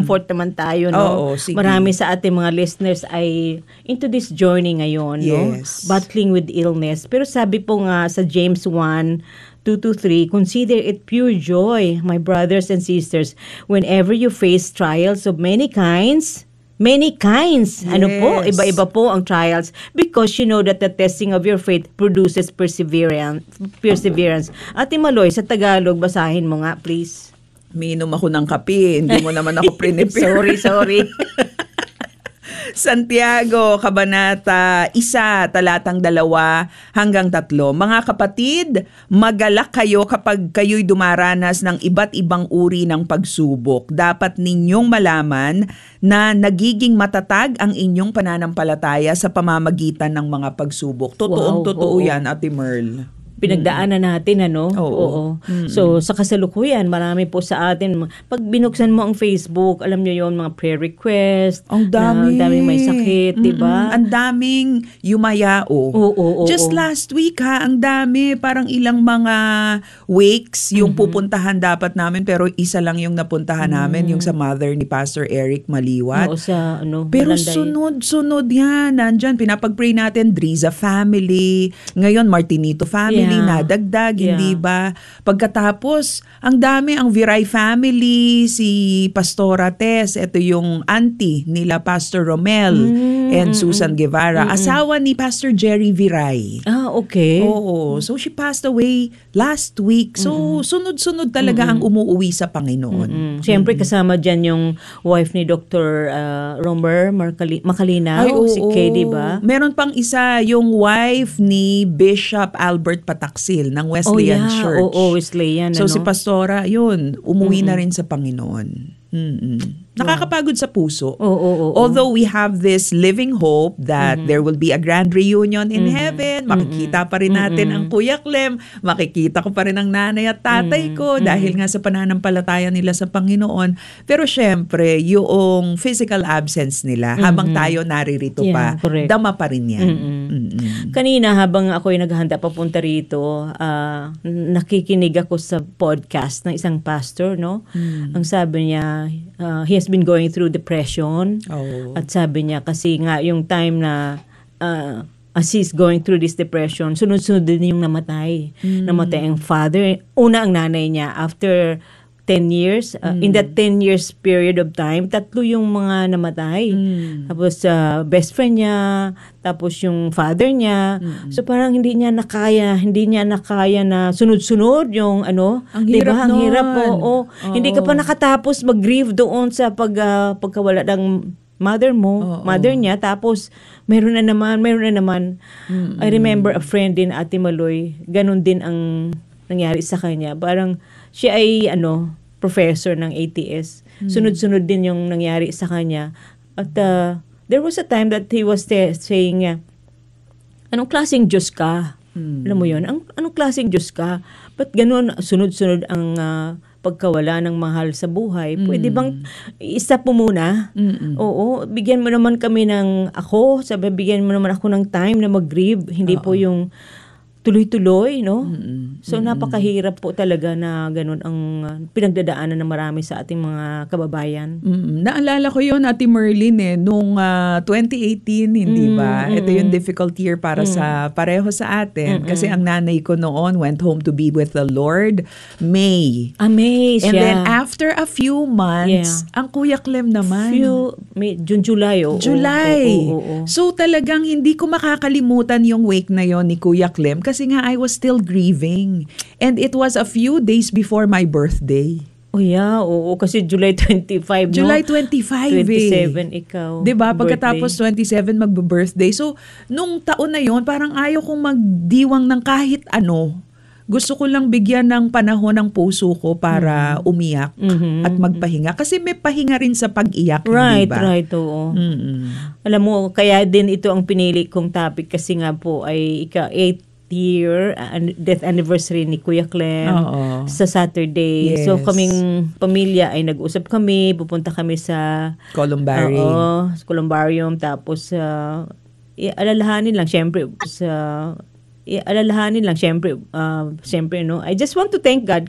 comfort naman tayo, no? Oo, sige. Marami sa ating mga listeners ay into this journey ngayon, no? Yes. Battling with illness. Pero sabi po nga sa James 1:2-3, consider it pure joy, my brothers and sisters, whenever you face trials of many kinds. Ano po? Yes. Iba-iba po ang trials because you know that the testing of your faith produces perseverance. Ate Maloy, sa Tagalog, basahin mo nga, please. Minom ako ng kape, hindi mo naman ako prepare. Sorry. Santiago, Kabanata 1, talatang 2-3. Mga kapatid, magalak kayo kapag kayo'y dumaranas ng iba't ibang uri ng pagsubok. Dapat ninyong malaman na nagiging matatag ang inyong pananampalataya sa pamamagitan ng mga pagsubok. Totoo yan, Ate Merle. Pinagdaanan natin, ano? Oo. So, sa kasalukuyan, marami po sa atin. Pag binuksan mo ang Facebook, alam nyo yon mga prayer request. Ang dami. Ang daming may sakit, di ba? Ang daming yumayao. Oo. Just last week, ang dami. Parang ilang mga wakes yung pupuntahan dapat namin, pero isa lang yung napuntahan namin, yung sa mother ni Pastor Eric Maliwat. Oo, sa Pero Malanday. sunod yan. Nandyan, pinapag-pray natin, Driza family. Ngayon, Martinito family. Nadagdag, hindi ba? Pagkatapos, ang dami, ang Viray family, si Pastora Tess, ito yung auntie nila Pastor Romel and Susan Guevara. Asawa ni Pastor Jerry Viray. Okay. Oo. So, she passed away last week. So, sunod-sunod talaga ang umuuwi sa Panginoon. Siyempre, kasama dyan yung wife ni Dr. Romer Macalina. Si Kay, di ba? Meron pang isa, yung wife ni Bishop Albert Pataksil ng Wesleyan Church. Oo, Wesleyan. So si Pastora, yun, umuwi na rin sa Panginoon. Nakakapagod sa puso. Although we have this living hope that there will be a grand reunion in heaven, makikita pa rin natin ang Kuya Clem, makikita ko pa rin ang nanay at tatay ko dahil nga sa pananampalataya nila sa Panginoon. Pero syempre, yung physical absence nila, habang tayo naririto pa, correct. dama pa rin yan. Kanina, habang ako'y naghahanda papunta rito, nakikinig ako sa podcast ng isang pastor, no? Ang sabi niya, he has been going through depression. At sabi niya, kasi nga yung time na as he's going through this depression, sunod-sunod din yung namatay. Namatay ang father. Una ang nanay niya. After 10 years, in that 10 years period of time, 3 yung mga namatay. Tapos best friend niya, tapos yung father niya. So parang hindi niya nakaya na sunod-sunod yung Ang diba? hirap Ang hirap nun. po. Hindi ka pa nakatapos mag-grieve doon sa pagkawala ng mother mo, mother niya, tapos meron na naman. I remember a friend din, Ate Maloy, ganun din ang nangyari sa kanya. Parang siya ay professor ng ATS. Sunod-sunod din yung nangyari sa kanya. At there was a time that he was saying, anong klaseng Diyos ka? Alam mo yun? Anong klaseng Diyos ka? Ba't ganun sunod-sunod ang pagkawala ng mahal sa buhay? Pwede bang isa po muna? Oo, bigyan mo naman kami bigyan mo naman ako ng time na mag-grieve. Hindi po yung tuloy-tuloy, no? So, napakahirap po talaga na ganun ang pinagdadaanan ng marami sa ating mga kababayan. Naalala ko yun, Ate Merlin, nung 2018, hindi ba? Ito yung difficult year para sa pareho sa atin. Kasi ang nanay ko noon went home to be with the Lord, May. May siya. And then after a few months, ang Kuya Clem naman. July. July. So talagang hindi ko makakalimutan yung wake na yon ni Kuya Clem kasi nga I was still grieving. And it was a few days before my birthday. Oo, kasi July 25, July 25 27 ikaw. Diba? Pagkatapos 27 magbe-birthday. So, nung taon na yon parang ayaw kong magdiwang ng kahit ano. Gusto ko lang bigyan ng panahon ng puso ko para umiyak at magpahinga. Kasi may pahinga rin sa pag-iyak, right, hindi ba? Right, oo. Alam mo, kaya din ito ang pinili kong topic kasi nga po ay 8th year death anniversary ni Kuya Clem sa Saturday. Yes. So kaming pamilya ay nag-usap kami, pupunta kami sa Columbarium. sa Columbarium, tapos alalahanin lang syempre I just want to thank God